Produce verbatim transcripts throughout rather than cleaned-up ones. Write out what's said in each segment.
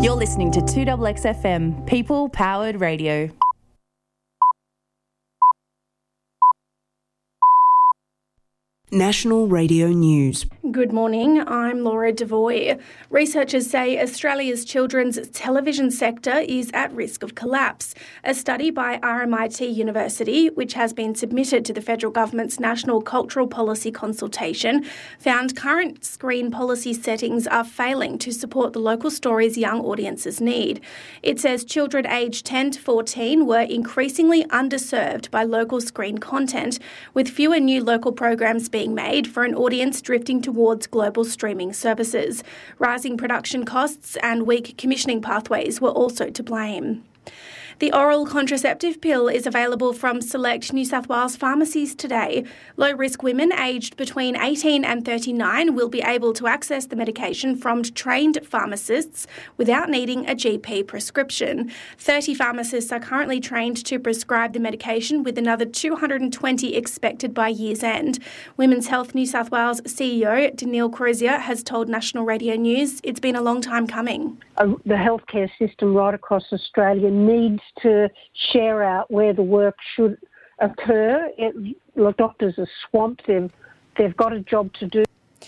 You're listening to two X X F M, People Powered Radio. National Radio News. Good morning, I'm Laura Devoy. Researchers say Australia's children's television sector is at risk of collapse. A study by R M I T University, which has been submitted to the federal government's National Cultural Policy Consultation, found current screen policy settings are failing to support the local stories young audiences need. It says children aged ten to fourteen were increasingly underserved by local screen content, with fewer new local programs being made for an audience drifting towards global streaming services. Rising production costs and weak commissioning pathways were also to blame. The oral contraceptive pill is available from select New South Wales pharmacies today. Low-risk women aged between eighteen and thirty-nine will be able to access the medication from trained pharmacists without needing a G P prescription. thirty pharmacists are currently trained to prescribe the medication, with another two hundred twenty expected by year's end. Women's Health New South Wales C E O Danielle Crozier has told National Radio News it's been a long time coming. Uh, the healthcare system right across Australia needs to share out where the work should occur. It, look, doctors are swamped. They've, they've got a job to do.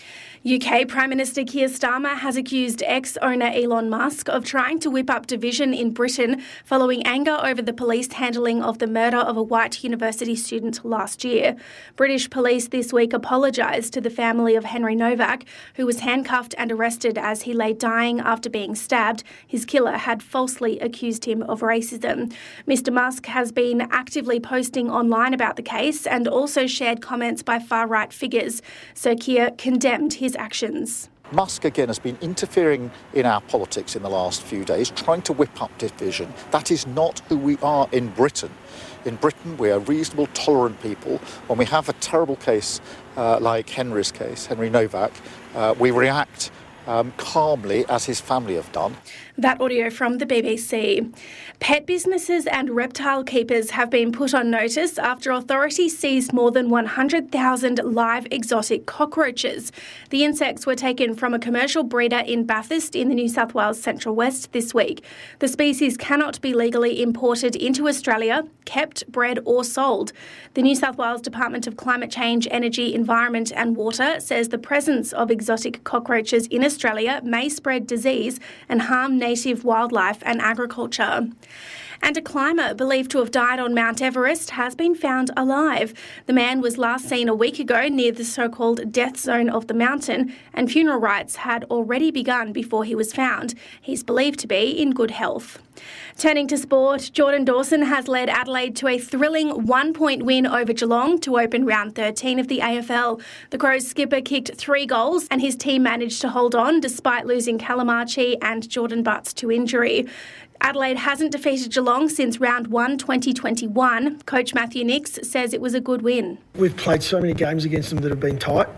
U K Prime Minister Keir Starmer has accused ex-owner Elon Musk of trying to whip up division in Britain following anger over the police handling of the murder of a white university student last year. British police this week apologised to the family of Henry Novak, who was handcuffed and arrested as he lay dying after being stabbed. His killer had falsely accused him of racism. Mister Musk has been actively posting online about the case and also shared comments by far-right figures. Sir Keir condemned his actions. Musk, again, has been interfering in our politics in the last few days, trying to whip up division. That is not who we are in Britain. In Britain, we are reasonable, tolerant people. When we have a terrible case uh, like Henry's case, Henry Novak, uh, we react Um, calmly, as his family have done. That audio from the B B C. Pet businesses and reptile keepers have been put on notice after authorities seized more than one hundred thousand live exotic cockroaches. The insects were taken from a commercial breeder in Bathurst in the New South Wales Central West this week. The species cannot be legally imported into Australia, kept, bred or sold. The New South Wales Department of Climate Change, Energy, Environment and Water says the presence of exotic cockroaches in Australia may spread disease and harm native wildlife and agriculture. And a climber believed to have died on Mount Everest has been found alive. The man was last seen a week ago near the so-called death zone of the mountain, and funeral rites had already begun before he was found. He's believed to be in good health. Turning to sport, Jordan Dawson has led Adelaide to a thrilling one-point win over Geelong to open round thirteen of the A F L. The Crows skipper kicked three goals and his team managed to hold on despite losing Callum Archie and Jordan Butts to injury. Adelaide hasn't defeated Geelong since round one twenty twenty-one. Coach Matthew Nix says it was a good win. We've played so many games against them that have been tight.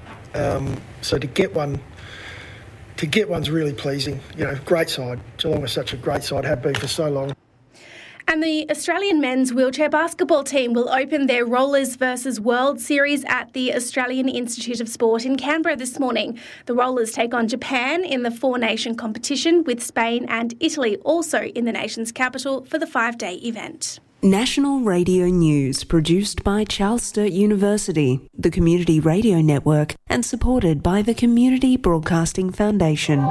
Um, so to get one, to get one's really pleasing. You know, great side. Geelong is such a great side, have been for so long. And the Australian men's wheelchair basketball team will open their Rollers versus World Series at the Australian Institute of Sport in Canberra this morning. The Rollers take on Japan in the four-nation competition, with Spain and Italy also in the nation's capital for the five-day event. National Radio News, produced by Charles Sturt University, the Community Radio Network, and supported by the Community Broadcasting Foundation.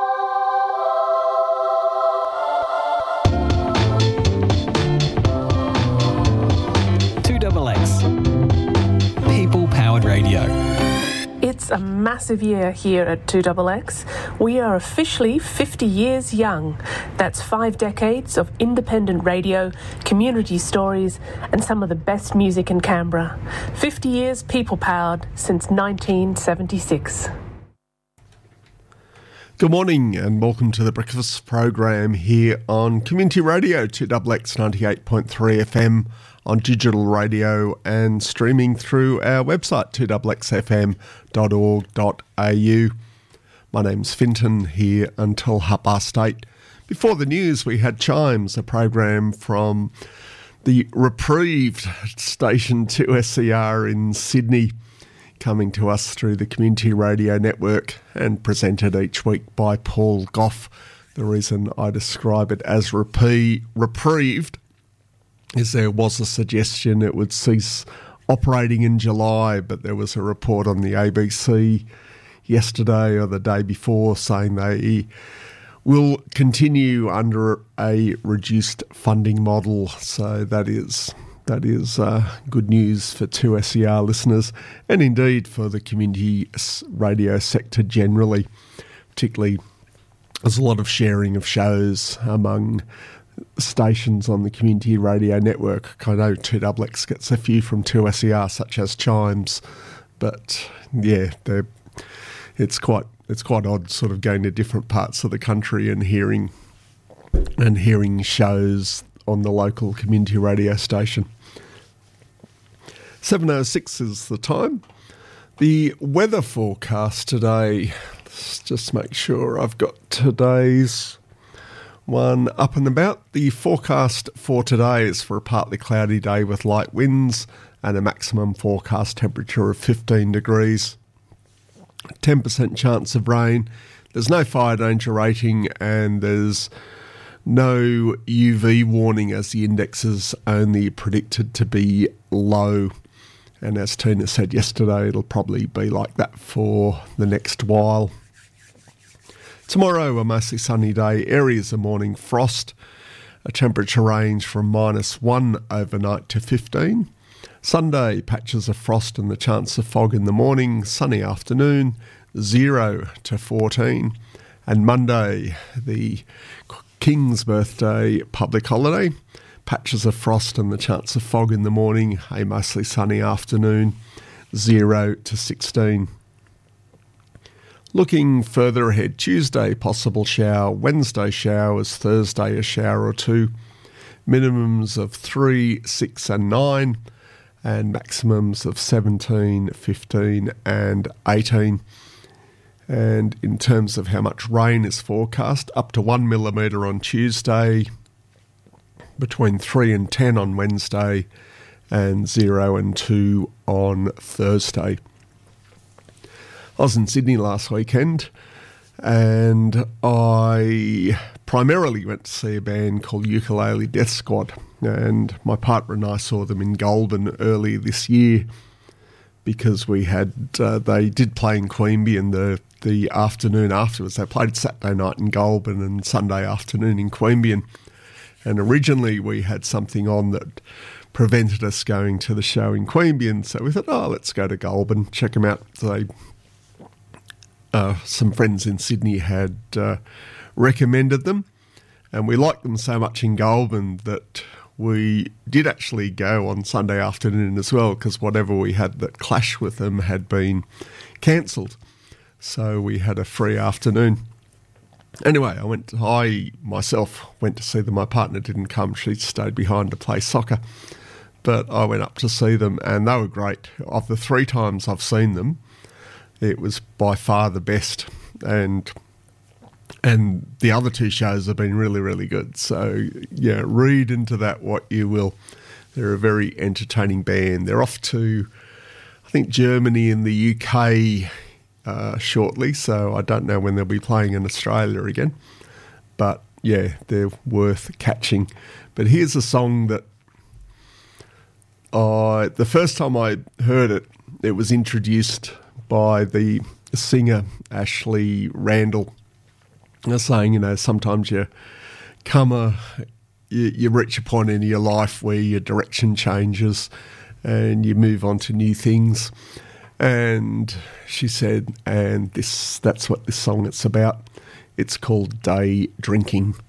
People-powered radio. It's a massive year here at two X X. We are officially fifty years young. That's five decades of independent radio, community stories, and some of the best music in Canberra. fifty years people-powered since nineteen seventy-six. Good morning and welcome to the breakfast program here on Community Radio two X X ninety-eight point three F M, on digital radio and streaming through our website two x x f m dot org dot a u. My name's Finton, here until half past eight. Before the news we had Chimes, a program from the reprieved station two S C R in Sydney, coming to us through the Community Radio Network and presented each week by Paul Goff, The reason I describe it as repie- reprieved is there was a suggestion it would cease operating in July, but there was a report on the A B C yesterday or the day before saying they will continue under a reduced funding model. So that is that is uh, good news for two S E R listeners, and indeed for the community radio sector generally. Particularly, there's a lot of sharing of shows among stations on the community radio network. I know two X X gets a few from two S E R, such as Chimes, but yeah, they're, it's quite it's quite odd, sort of going to different parts of the country and hearing and hearing shows on the local community radio station. seven oh six is the time. The weather forecast today. Let's just make sure I've got today's one up and about. The forecast for today is for a partly cloudy day with light winds and a maximum forecast temperature of fifteen degrees. ten percent chance of rain. There's no fire danger rating and there's no U V warning as the index is only predicted to be low. And as Tina said yesterday, it'll probably be like that for the next while. Tomorrow, a mostly sunny day, areas of morning frost, a temperature range from minus one overnight to fifteen. Sunday, patches of frost and the chance of fog in the morning, sunny afternoon, zero to fourteen. And Monday, the King's birthday public holiday, patches of frost and the chance of fog in the morning, a mostly sunny afternoon, zero to sixteen. Looking further ahead, Tuesday, possible shower, Wednesday showers, Thursday a shower or two, minimums of three, six and nine, and maximums of seventeen, fifteen and eighteen. And in terms of how much rain is forecast, up to one millimetre on Tuesday, between three and ten on Wednesday, and zero and two on Thursday. I was in Sydney last weekend and I primarily went to see a band called Ukulele Death Squad, and my partner and I saw them in Goulburn early this year because we had uh, they did play in Queanbeyan the, the afternoon afterwards. They played Saturday night in Goulburn and Sunday afternoon in Queanbeyan, and originally we had something on that prevented us going to the show in Queanbeyan, so we thought, oh, let's go to Goulburn, check them out. So they Uh, some friends in Sydney had uh, recommended them, and we liked them so much in Goulburn that we did actually go on Sunday afternoon as well, because whatever we had that clashed with them had been cancelled. So we had a free afternoon. Anyway, I went. I myself went to see them. My partner didn't come; she stayed behind to play soccer. But I went up to see them, and they were great. Of the three times I've seen them, it was by far the best, and and the other two shows have been really, really good. So, yeah, read into that what you will. They're a very entertaining band. They're off to, I think, Germany and the U K uh, shortly, so I don't know when they'll be playing in Australia again. But, yeah, they're worth catching. But here's a song that I, the first time I heard it, it was introduced by the singer Ashley Randall, saying, you know, sometimes you come a, you, you reach a point in your life where your direction changes and you move on to new things. And she said, and this that's what this song is about. It's called Day Drinking.